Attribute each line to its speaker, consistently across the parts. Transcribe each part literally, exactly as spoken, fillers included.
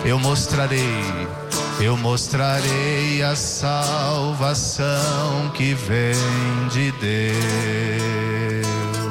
Speaker 1: eu mostrarei, eu mostrarei a salvação que vem de Deus.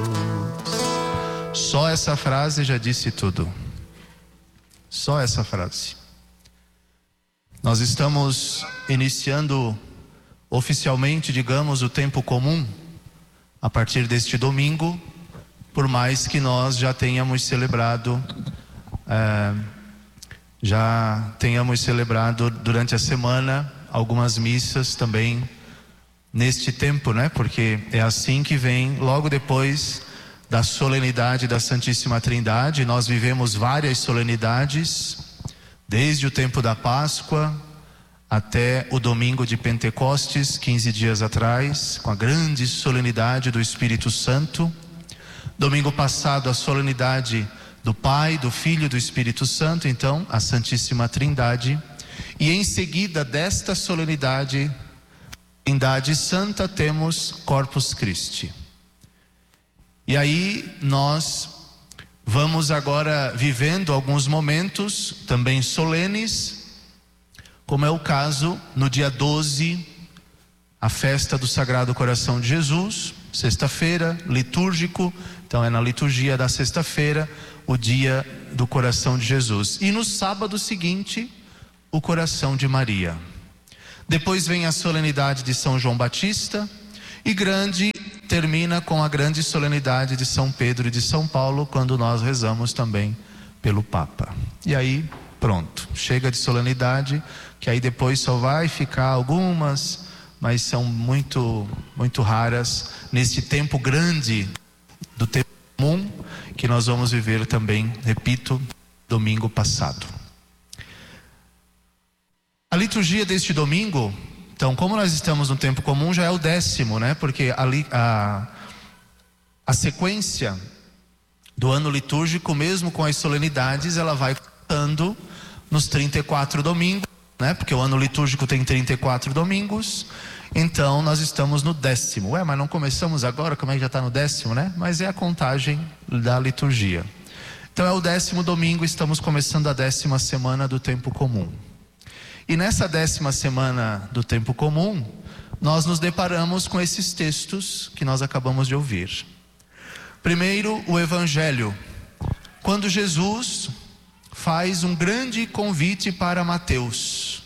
Speaker 1: Só essa frase já disse tudo. Só essa frase. Nós estamos iniciando oficialmente, digamos, o tempo comum a partir deste domingo, por mais que nós já tenhamos celebrado, é, já tenhamos celebrado durante a semana algumas missas também neste tempo, né? Porque é assim que vem logo depois da solenidade da Santíssima Trindade. Nós vivemos várias solenidades, desde o tempo da Páscoa até o domingo de Pentecostes, quinze dias atrás, com a grande solenidade do Espírito Santo. Domingo passado, a solenidade do Pai, do Filho e do Espírito Santo, então, a Santíssima Trindade. E em seguida desta solenidade, Trindade Santa, temos Corpus Christi. E aí nós vamos agora vivendo alguns momentos também solenes, como é o caso no dia doze, a festa do Sagrado Coração de Jesus, sexta-feira, litúrgico, então é na liturgia da sexta-feira, o dia do Coração de Jesus. E no sábado seguinte, o Coração de Maria. Depois vem a solenidade de São João Batista, e grande termina com a grande solenidade de São Pedro e de São Paulo, quando nós rezamos também pelo Papa. E aí, pronto, chega de solenidade, que aí depois só vai ficar algumas, mas são muito, muito raras, nesse tempo grande do tempo comum, que nós vamos viver também, repito, domingo passado. A liturgia deste domingo, então, como nós estamos no tempo comum, já é o décimo, né? Porque ali a, a sequência do ano litúrgico, mesmo com as solenidades, ela vai contando nos trinta e quatro domingos, né? Porque o ano litúrgico tem trinta e quatro domingos. Então nós estamos no décimo. Ué, mas não começamos agora? Como é que já está no décimo, né? Mas é a contagem da liturgia. Então é o décimo domingo, estamos começando a décima semana do tempo comum. E nessa décima semana do tempo comum, nós nos deparamos com esses textos que nós acabamos de ouvir. Primeiro, o Evangelho, quando Jesus faz um grande convite para Mateus.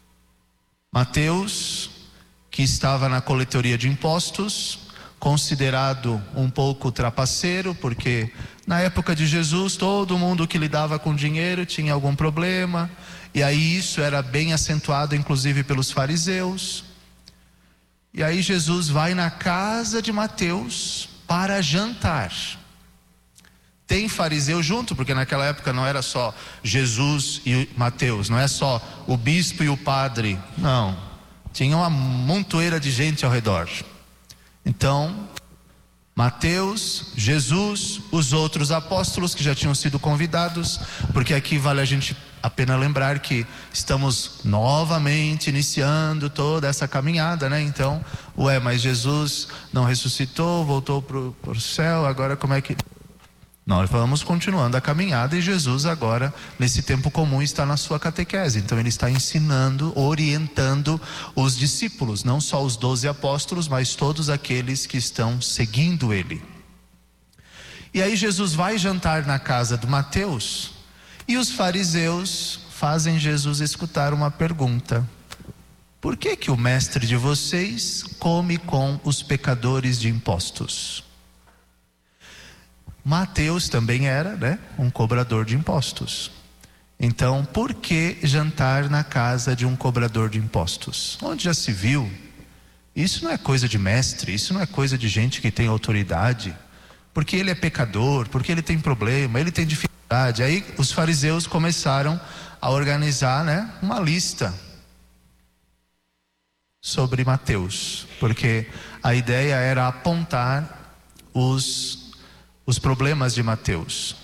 Speaker 1: Mateus, que estava na coletoria de impostos, considerado um pouco trapaceiro, porque na época de Jesus todo mundo que lidava com dinheiro tinha algum problema, e aí isso era bem acentuado inclusive pelos fariseus. E aí Jesus vai na casa de Mateus para jantar. Tem fariseu junto, porque naquela época não era só Jesus e Mateus, não é só o bispo e o padre, não, tinha uma montoeira de gente ao redor. Então Mateus, Jesus, os outros apóstolos que já tinham sido convidados, porque aqui vale a gente a pena lembrar que estamos novamente iniciando toda essa caminhada, né? Então, ué, mas Jesus não ressuscitou, voltou para o céu, agora como é que... Nós vamos continuando a caminhada, e Jesus agora, nesse tempo comum, está na sua catequese. Então ele está ensinando, orientando os discípulos, não só os doze apóstolos, mas todos aqueles que estão seguindo ele. E aí Jesus vai jantar na casa de Mateus, e os fariseus fazem Jesus escutar uma pergunta: por que que o mestre de vocês come com os pecadores de impostos? Mateus também era, né, um cobrador de impostos. Então, por que jantar na casa de um cobrador de impostos? Onde já se viu? Isso não é coisa de mestre, isso não é coisa de gente que tem autoridade. Porque ele é pecador, porque ele tem problema, ele tem dificuldade. Aí os fariseus começaram a organizar, né, uma lista sobre Mateus, porque a ideia era apontar os os problemas de Mateus.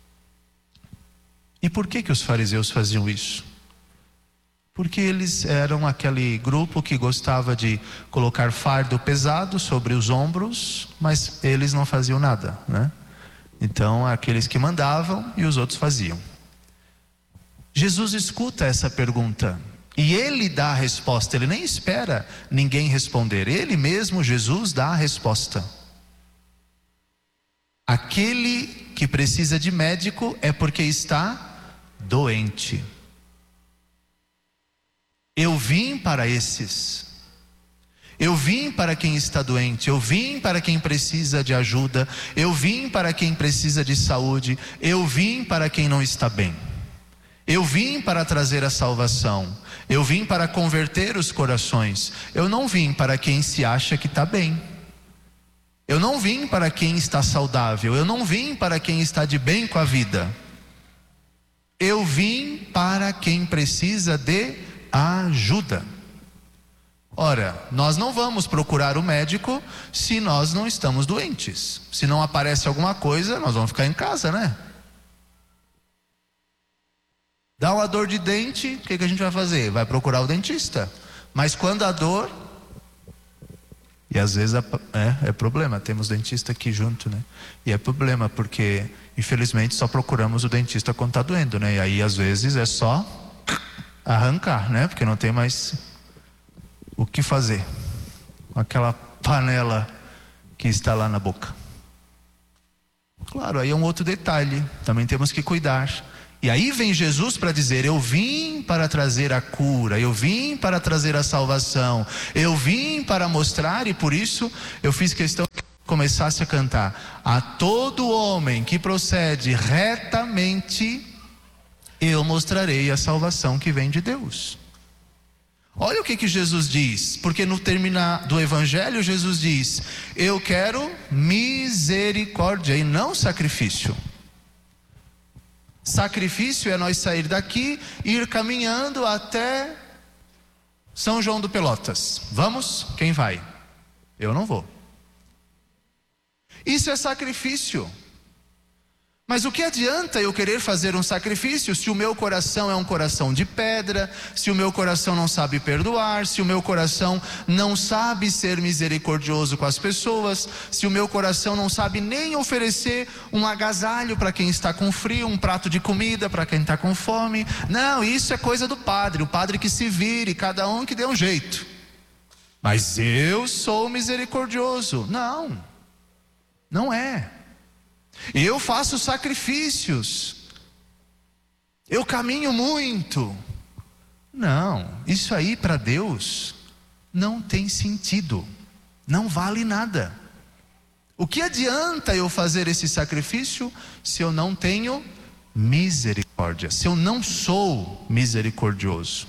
Speaker 1: E por que que os fariseus faziam isso? Porque eles eram aquele grupo que gostava de colocar fardo pesado sobre os ombros, mas eles não faziam nada, né? Então, aqueles que mandavam e os outros faziam. Jesus escuta essa pergunta e ele dá a resposta. Ele nem espera ninguém responder, ele mesmo, Jesus, dá a resposta. Aquele que precisa de médico é porque está doente. Eu vim para esses. Eu vim para quem está doente, eu vim para quem precisa de ajuda, eu vim para quem precisa de saúde, eu vim para quem não está bem. Eu vim para trazer a salvação, eu vim para converter os corações, eu não vim para quem se acha que está bem. Eu não vim para quem está saudável, eu não vim para quem está de bem com a vida. Eu vim para quem precisa de ajuda. Ora, nós não vamos procurar o médico se nós não estamos doentes. Se não aparece alguma coisa, nós vamos ficar em casa, né? Dá uma dor de dente, o que, que a gente vai fazer? Vai procurar o dentista. Mas quando a dor... E às vezes é, é problema, temos dentista aqui junto, né? E é problema porque, infelizmente, só procuramos o dentista quando está doendo, né? E aí, às vezes, é só arrancar, né? Porque não tem mais o que fazer com aquela panela que está lá na boca. Claro, aí é um outro detalhe, também temos que cuidar. E aí vem Jesus para dizer: eu vim para trazer a cura, eu vim para trazer a salvação, eu vim para mostrar, e por isso eu fiz questão que começasse a cantar: a todo homem que procede retamente, eu mostrarei a salvação que vem de Deus. Olha o que que Jesus diz, porque no terminar do Evangelho Jesus diz: eu quero misericórdia e não sacrifício. Sacrifício é nós sair daqui e ir caminhando até São João do Pelotas. Vamos? Quem vai? Eu não vou. Isso é sacrifício. Mas o que adianta eu querer fazer um sacrifício se o meu coração é um coração de pedra, se o meu coração não sabe perdoar, se o meu coração não sabe ser misericordioso com as pessoas, se o meu coração não sabe nem oferecer um agasalho para quem está com frio, um prato de comida para quem está com fome? Não, isso é coisa do padre, o padre que se vire, cada um que dê um jeito. Mas eu sou misericordioso. Não, não é. Eu faço sacrifícios, eu caminho muito. Não, isso aí para Deus não tem sentido, não vale nada. O que adianta eu fazer esse sacrifício se eu não tenho misericórdia, se eu não sou misericordioso?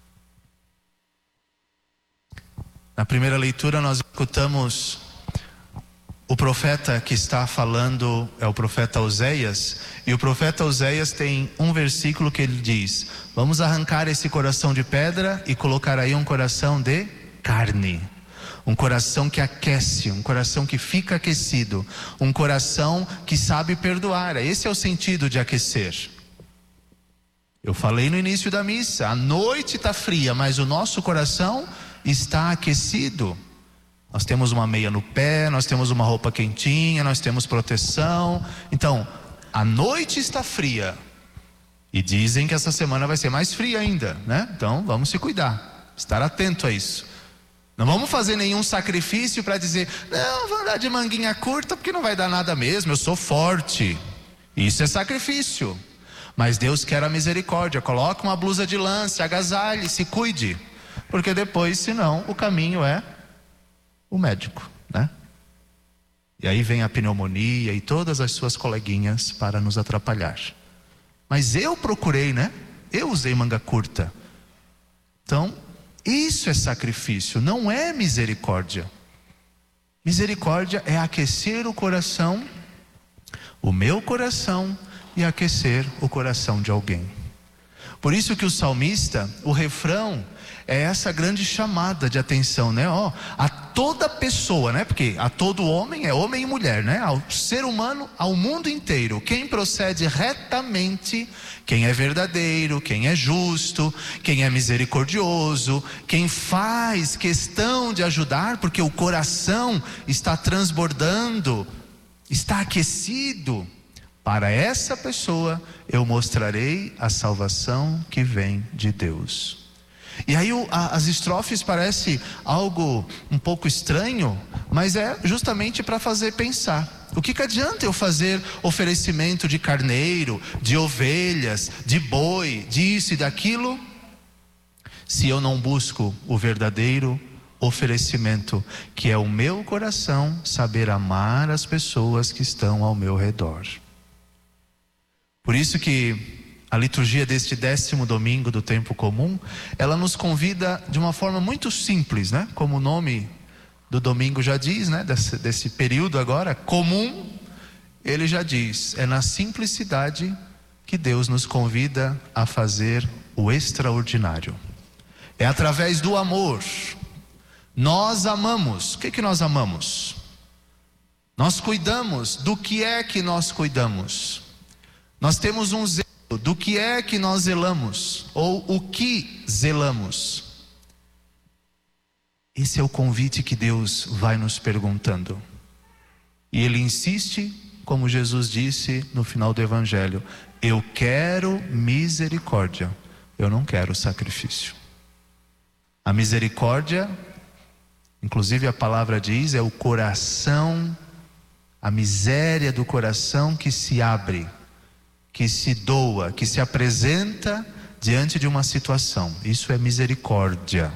Speaker 1: Na primeira leitura nós escutamos o profeta que está falando, é o profeta Oséias, e o profeta Oséias tem um versículo que ele diz: vamos arrancar esse coração de pedra e colocar aí um coração de carne, um coração que aquece, um coração que fica aquecido, um coração que sabe perdoar. Esse é o sentido de aquecer. Eu falei no início da missa, a noite está fria, mas o nosso coração está aquecido. Nós temos uma meia no pé, nós temos uma roupa quentinha, nós temos proteção. Então, a noite está fria. E dizem que essa semana vai ser mais fria ainda, né? Então, vamos se cuidar, estar atento a isso. Não vamos fazer nenhum sacrifício para dizer: não, vou andar de manguinha curta porque não vai dar nada mesmo, eu sou forte. Isso é sacrifício. Mas Deus quer a misericórdia. Coloque uma blusa de lã, se agasalhe, se cuide. Porque depois, senão, o caminho é o médico, né? E aí vem a pneumonia e todas as suas coleguinhas para nos atrapalhar. Mas eu procurei, né? Eu usei manga curta. Então, isso é sacrifício, não é misericórdia. Misericórdia é aquecer o coração, o meu coração, e aquecer o coração de alguém. Por isso que o salmista, o refrão é essa grande chamada de atenção, né? Ó, a toda pessoa, né? Porque a todo homem é homem e mulher, né? Ao ser humano, ao mundo inteiro, quem procede retamente, quem é verdadeiro, quem é justo, quem é misericordioso, quem faz questão de ajudar, porque o coração está transbordando, está aquecido Para essa pessoa eu mostrarei a salvação que vem de Deus. E aí o, a, as estrofes parecem algo um pouco estranho, mas é justamente para fazer pensar. O que, que adianta eu fazer oferecimento de carneiro, de ovelhas, de boi, disso e daquilo, se eu não busco o verdadeiro oferecimento, que é o meu coração saber amar as pessoas que estão ao meu redor. Por isso que a liturgia deste décimo domingo do tempo comum, ela nos convida de uma forma muito simples, né? Como o nome do domingo já diz, né? Desse, desse período agora, comum, ele já diz, é na simplicidade que Deus nos convida a fazer o extraordinário. É através do amor. Nós amamos. O que que nós amamos? Nós cuidamos. Do que é que nós cuidamos? Nós temos um zelo. Do que é que nós zelamos? Ou o que zelamos? Esse é o convite que Deus vai nos perguntando. E Ele insiste, como Jesus disse no final do Evangelho: eu quero misericórdia, eu não quero sacrifício. A misericórdia, inclusive a palavra diz, é o coração, a miséria do coração que se abre, que se doa, que se apresenta diante de uma situação. Isso é misericórdia.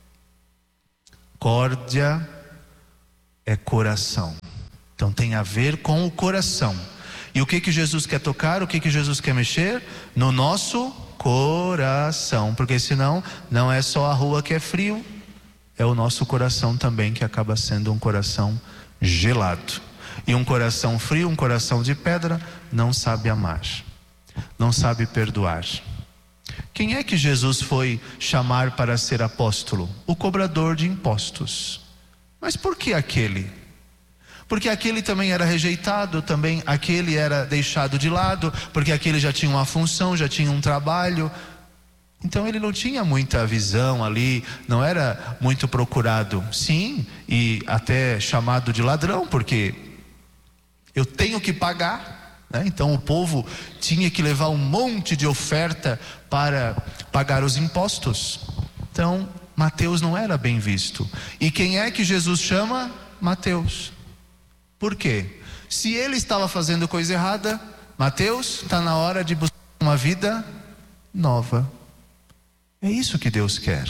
Speaker 1: Córdia é coração. Então tem a ver com o coração. E o que que Jesus quer tocar? O que que Jesus quer mexer? No nosso coração. Porque senão não é só a rua que é frio, é o nosso coração também que acaba sendo um coração gelado. E um coração frio, um coração de pedra, não sabe amar, não sabe perdoar. Quem é que Jesus foi chamar para ser apóstolo? O cobrador de impostos. Mas por que aquele? Porque aquele também era rejeitado, também aquele era deixado de lado, porque aquele já tinha uma função, já tinha um trabalho. Então ele não tinha muita visão ali, não era muito procurado. Sim, e até chamado de ladrão, porque eu tenho que pagar, né? Então o povo tinha que levar um monte de oferta para pagar os impostos. Então Mateus não era bem visto. E quem é que Jesus chama? Mateus. Por quê? Se ele estava fazendo coisa errada, Mateus, está na hora de buscar uma vida nova. É isso que Deus quer.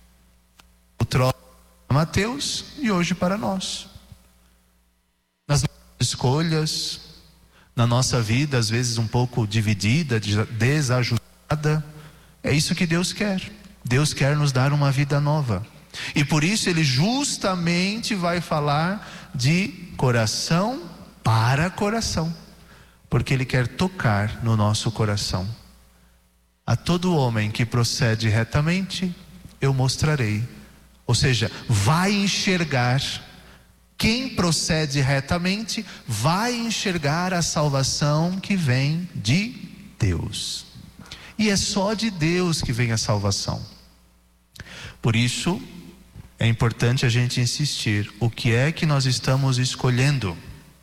Speaker 1: O troço para Mateus e hoje para nós. Nas nossas escolhas, na nossa vida, às vezes um pouco dividida, desajustada, é isso que Deus quer. Deus quer nos dar uma vida nova. E por isso Ele justamente vai falar de coração para coração. Porque Ele quer tocar no nosso coração. A todo homem que procede retamente, eu mostrarei. Ou seja, vai enxergar. Quem procede retamente vai enxergar a salvação que vem de Deus. E é só de Deus que vem a salvação. Por isso, é importante a gente insistir. O que é que nós estamos escolhendo?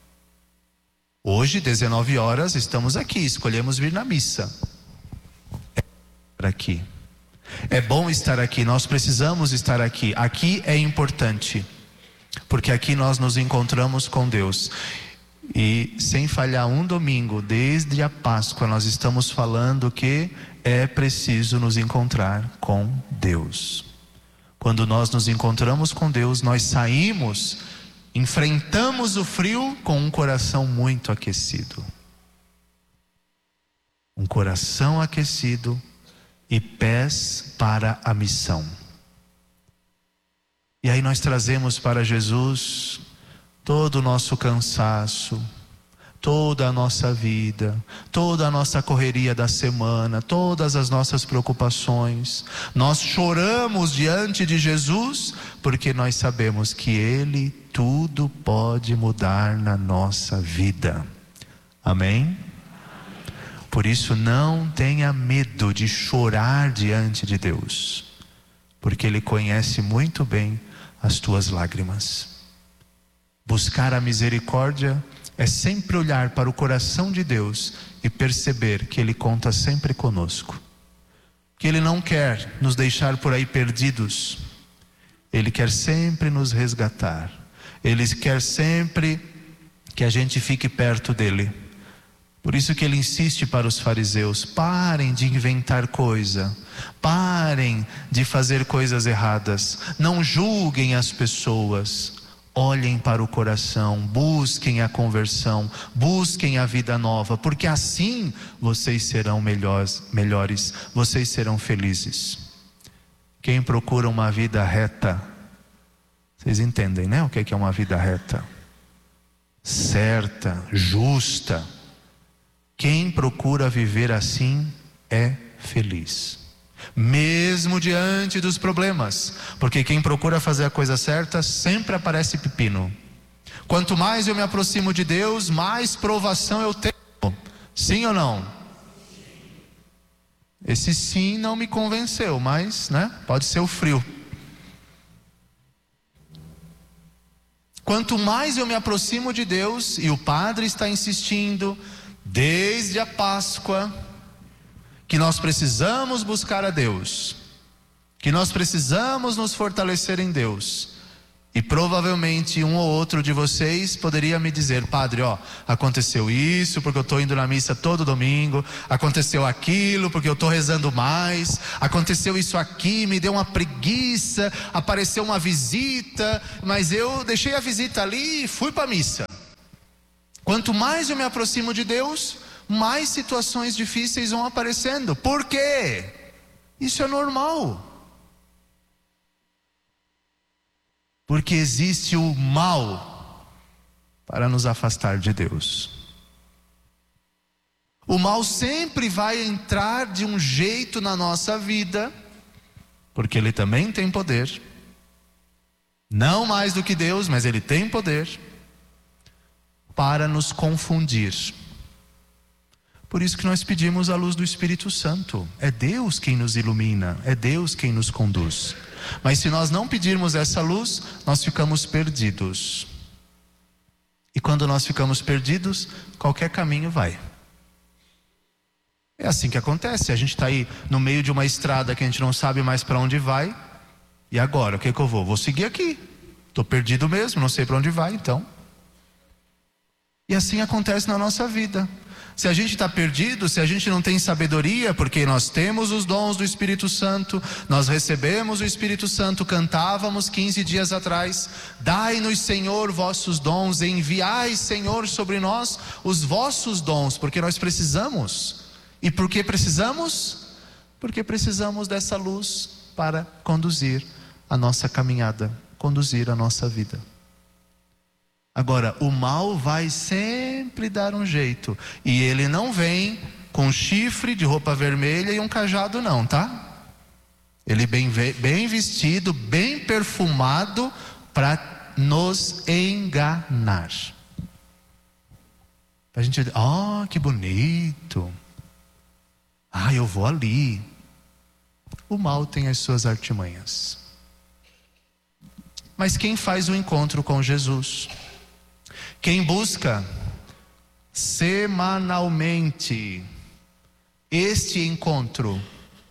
Speaker 1: Hoje, dezenove horas, estamos aqui. Escolhemos vir na missa. É aqui. É bom estar aqui. Nós precisamos estar aqui. Aqui é importante. Porque aqui nós nos encontramos com Deus. E sem falhar um domingo, desde a Páscoa, nós estamos falando que é preciso nos encontrar com Deus. Quando nós nos encontramos com Deus, nós saímos, enfrentamos o frio com um coração muito aquecido. Um coração aquecido e pés para a missão. E aí nós trazemos para Jesus todo o nosso cansaço, toda a nossa vida, toda a nossa correria da semana, todas as nossas preocupações. Nós choramos diante de Jesus porque nós sabemos que Ele tudo pode mudar na nossa vida. Amém? Por isso não tenha medo de chorar diante de Deus, porque Ele conhece muito bem as tuas lágrimas. Buscar a misericórdia é sempre olhar para o coração de Deus e perceber que Ele conta sempre conosco, que Ele não quer nos deixar por aí perdidos, Ele quer sempre nos resgatar, Ele quer sempre que a gente fique perto dEle. Por isso que Ele insiste para os fariseus: parem de inventar coisa, parem de fazer coisas erradas, não julguem as pessoas, olhem para o coração, busquem a conversão, busquem a vida nova, porque assim vocês serão melhores, melhores, vocês serão felizes. Quem procura uma vida reta, vocês entendem, né? O que é uma vida reta? Certa, justa. Quem procura viver assim é feliz, mesmo diante dos problemas, porque quem procura fazer a coisa certa sempre aparece pepino. Quanto mais eu me aproximo de Deus, mais provação eu tenho. Sim ou não? Esse sim não me convenceu, mas, né, pode ser o frio. Quanto mais eu me aproximo de Deus, e o Padre está insistindo desde a Páscoa que nós precisamos buscar a Deus, que nós precisamos nos fortalecer em Deus. E provavelmente um ou outro de vocês poderia me dizer: padre, ó, aconteceu isso porque eu estou indo na missa todo domingo, aconteceu aquilo porque eu estou rezando mais, aconteceu isso aqui, me deu uma preguiça, apareceu uma visita, mas eu deixei a visita ali e fui para a missa. Quanto mais eu me aproximo de Deus, mais situações difíceis vão aparecendo. Por quê? Isso é normal. Porque existe o mal para nos afastar de Deus. O mal sempre vai entrar de um jeito na nossa vida, porque ele também tem poder. Não mais do que Deus, mas ele tem poder para nos confundir. Por isso que nós pedimos a luz do Espírito Santo. É Deus quem nos ilumina, é Deus quem nos conduz. Mas se nós não pedirmos essa luz, nós ficamos perdidos. E quando nós ficamos perdidos, qualquer caminho vai. É assim que acontece. A gente está aí no meio de uma estrada que a gente não sabe mais para onde vai. E agora, o que que eu vou? Vou seguir aqui. Estou perdido mesmo, não sei para onde vai, então. E assim acontece na nossa vida. Se a gente está perdido, se a gente não tem sabedoria, porque nós temos os dons do Espírito Santo, nós recebemos o Espírito Santo, cantávamos quinze dias atrás: dai-nos, Senhor, vossos dons, enviai, Senhor, sobre nós os vossos dons, porque nós precisamos. E por que precisamos? Porque precisamos dessa luz para conduzir a nossa caminhada, conduzir a nossa vida. Agora, o mal vai sempre dar um jeito, e ele não vem com chifre de roupa vermelha e um cajado não, tá? Ele bem, bem vestido, bem perfumado, para nos enganar. A gente diz: oh, que bonito, ah, eu vou ali. O mal tem as suas artimanhas. Mas quem faz o encontro com Jesus, quem busca semanalmente este encontro,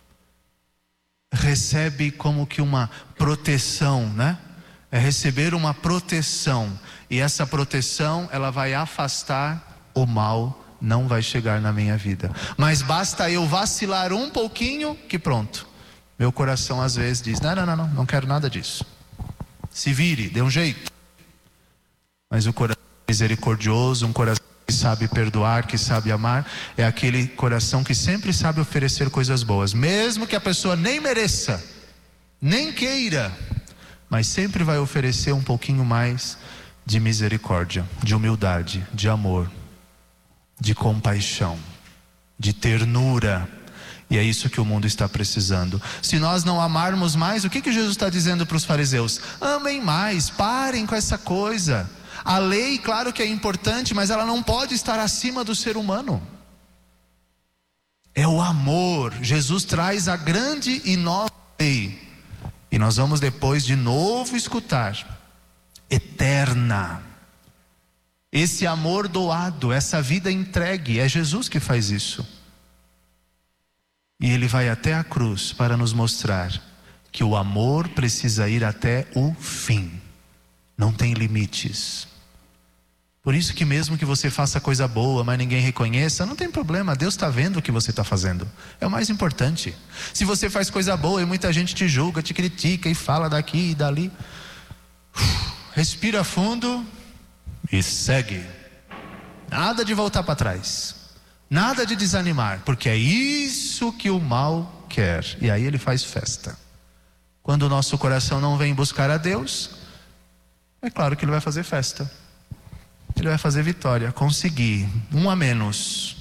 Speaker 1: recebe como que uma proteção, né? É receber uma proteção, e essa proteção, ela vai afastar o mal, não vai chegar na minha vida. Mas basta eu vacilar um pouquinho, que pronto, meu coração às vezes diz: não, não, não, não, não quero nada disso. Se vire, dê um jeito. Mas o coração misericordioso, um coração que sabe perdoar, que sabe amar, é aquele coração que sempre sabe oferecer coisas boas, mesmo que a pessoa nem mereça, nem queira, mas sempre vai oferecer um pouquinho mais de misericórdia, de humildade, de amor, de compaixão, de ternura. E é isso que o mundo está precisando. Se nós não amarmos mais, o que que Jesus está dizendo para os fariseus? Amem mais, parem com essa coisa. A lei, claro que é importante, mas ela não pode estar acima do ser humano. É o amor. Jesus traz a grande e nova lei. E nós vamos depois de novo escutar: eterna. Esse amor doado, essa vida entregue, é Jesus que faz isso. E Ele vai até a cruz para nos mostrar que o amor precisa ir até o fim. Não tem limites. Por isso que mesmo que você faça coisa boa, mas ninguém reconheça, não tem problema, Deus está vendo o que você está fazendo. É o mais importante. Se você faz coisa boa e muita gente te julga, te critica e fala daqui e dali, respira fundo e segue. Nada de voltar para trás. Nada de desanimar, porque é isso que o mal quer. E aí ele faz festa. Quando o nosso coração não vem buscar a Deus, é claro que ele vai fazer festa. Ele vai fazer vitória, conseguir um a menos.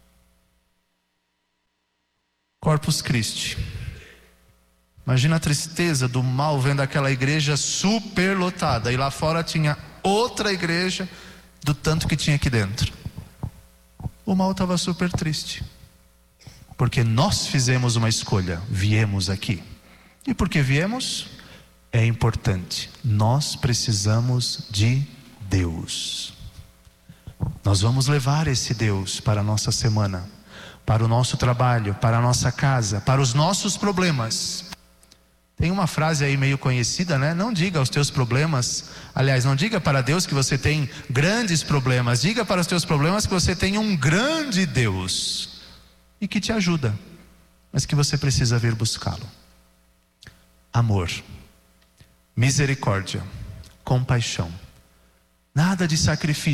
Speaker 1: Corpus Christi. Imagina a tristeza do mal vendo aquela igreja superlotada, e lá fora tinha outra igreja do tanto que tinha aqui dentro. O mal estava super triste, porque nós fizemos uma escolha, viemos aqui. E porque viemos, é importante, nós precisamos de Deus. Nós vamos levar esse Deus para a nossa semana, para o nosso trabalho, para a nossa casa, para os nossos problemas. Tem uma frase aí meio conhecida, né? Não diga aos teus problemas, aliás, não diga para Deus que você tem grandes problemas, diga para os teus problemas que você tem um grande Deus e que te ajuda, mas que você precisa vir buscá-lo. Amor, misericórdia, compaixão, nada de sacrifício.